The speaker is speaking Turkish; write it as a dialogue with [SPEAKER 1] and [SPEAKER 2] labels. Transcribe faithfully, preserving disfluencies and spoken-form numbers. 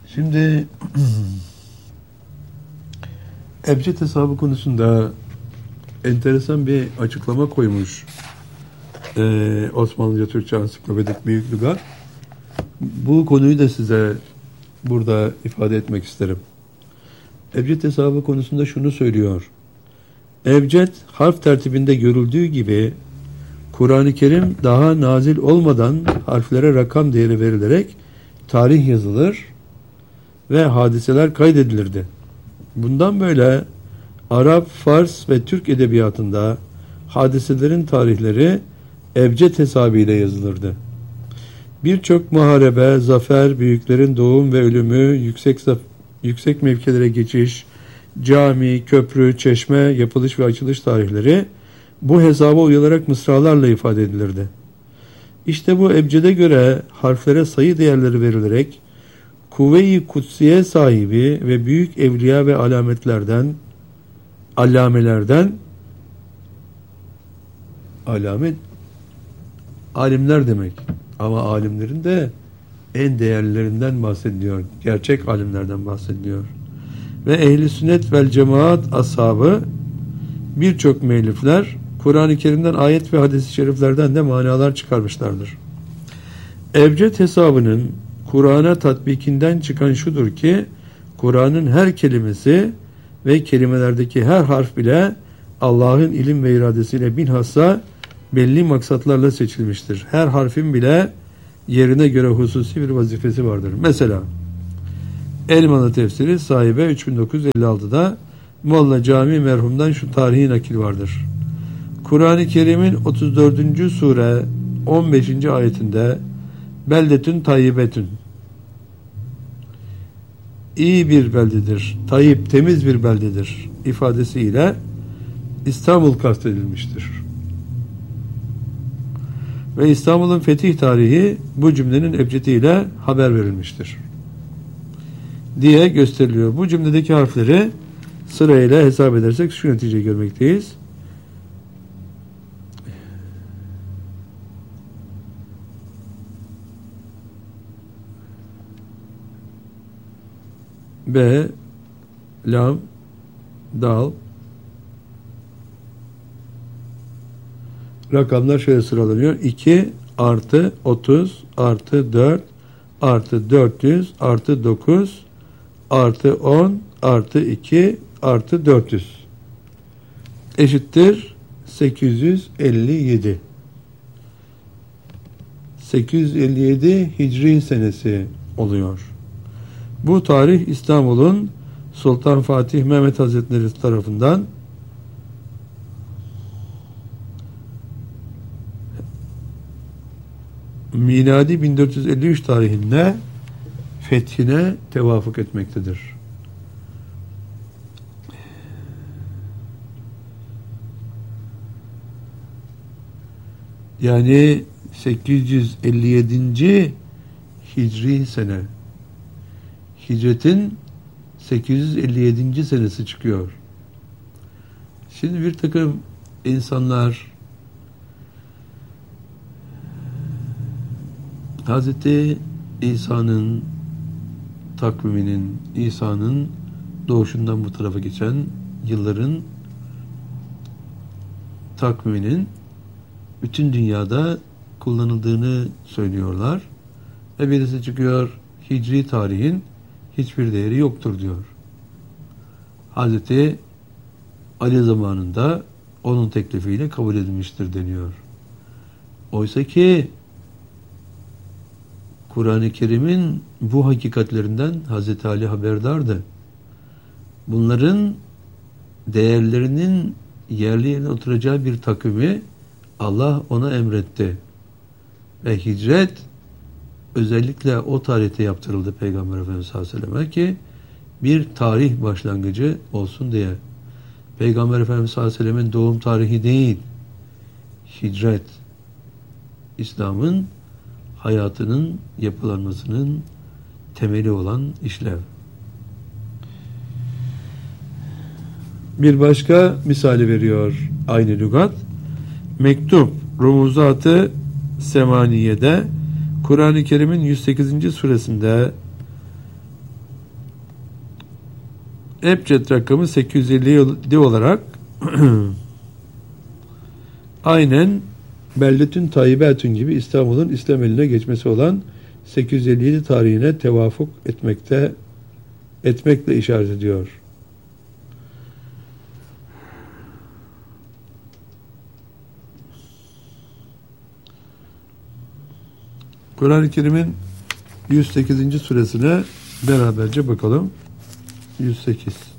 [SPEAKER 1] Şimdi ebced hesabı konusunda enteresan bir açıklama koymuş ee, Osmanlıca Türkçe Ansiklopedik Büyük Lügat. Bu konuyu da size burada ifade etmek isterim. Ebced hesabı konusunda şunu söylüyor. Ebced harf tertibinde görüldüğü gibi Kur'an-ı Kerim daha nazil olmadan harflere rakam değeri verilerek tarih yazılır ve hadiseler kaydedilirdi. Bundan böyle Arap, Fars ve Türk edebiyatında hadiselerin tarihleri ebced hesabıyla yazılırdı. Birçok muharebe, zafer, büyüklerin doğum ve ölümü, yüksek yüksek mevkilere geçiş, cami, köprü, çeşme, yapılış ve açılış tarihleri bu hesaba uyularak mısralarla ifade edilirdi. İşte bu ebcede göre harflere sayı değerleri verilerek kuvve-i kutsiye sahibi ve büyük evliya ve alametlerden allamelerden alamet alimler demek. Ama alimlerin de en değerlilerinden bahsediliyor. Gerçek alimlerden bahsediliyor. Ve ehli sünnet vel cemaat ashabı birçok müellifler Kur'an-ı Kerim'den ayet ve hadis-i şeriflerden de manalar çıkarmışlardır. Ebced hesabının Kur'an'a tatbikinden çıkan şudur ki Kur'an'ın her kelimesi ve kelimelerdeki her harf bile Allah'ın ilim ve iradesiyle bilhassa belli maksatlarla seçilmiştir. Her harfin bile yerine göre hususi bir vazifesi vardır. Mesela Elmalı tefsiri sahibe üç bin dokuz yüz elli altıda Molla Cami merhumdan şu tarihi nakil vardır. Kur'an-ı Kerim'in otuz dördüncü sure on beşinci ayetinde beldetün tayyibetün iyi bir beldedir, tayyip temiz bir beldedir ifadesiyle İstanbul kastedilmiştir. Ve İstanbul'un fetih tarihi bu cümlenin ebcediyle haber verilmiştir diye gösteriliyor. Bu cümledeki harfleri sırayla hesap edersek şu neticeyi görmekteyiz. B, lam, dal. Rakamlar şöyle sıralanıyor. iki artı otuz artı dört artı dört yüz artı dokuz artı on artı iki artı dört yüz eşittir sekiz yüz elli yedi. sekiz yüz elli yedi Hicri senesi oluyor. Bu tarih İstanbul'un Sultan Fatih Mehmet Hazretleri tarafından miladi bin dört yüz elli üç tarihinde fethine tevafuk etmektedir. Yani sekiz yüz elli yedinci Hicri sene. Hicretin sekiz yüz elli yedinci senesi çıkıyor. Şimdi bir takım insanlar Hazreti İsa'nın takviminin, İsa'nın doğuşundan bu tarafa geçen yılların takviminin bütün dünyada kullanıldığını söylüyorlar. Ve birisi çıkıyor, Hicri tarihin hiçbir değeri yoktur diyor. Hazreti Ali zamanında onun teklifiyle kabul edilmiştir deniyor. Oysa ki Kur'an-ı Kerim'in bu hakikatlerinden Hazreti Ali haberdardı. Bunların değerlerinin yerli yerine oturacağı bir takvimi Allah ona emretti. Ve hicret özellikle o tarihte yaptırıldı Peygamber Efendimiz sallallahu aleyhi ve selleme ki bir tarih başlangıcı olsun diye. Peygamber Efendimiz sallallahu aleyhi ve sellemin doğum tarihi değil, hicret, İslam'ın hayatının yapılanmasının temeli olan işlev. Bir başka misali veriyor aynı lügat. Mektup Rumuzat-ı Semaniye'de Kur'an-ı Kerim'in yüz sekizinci suresinde Ebced rakamı sekiz yüz elli yedi olarak aynen Belletün Tayyibetün gibi İstanbul'un İslam eline geçmesi olan sekiz yüz elli yedi tarihine tevafuk etmekte etmekle işaret ediyor. Kur'an-ı Kerim'in yüz sekizinci suresine beraberce bakalım. yüz sekiz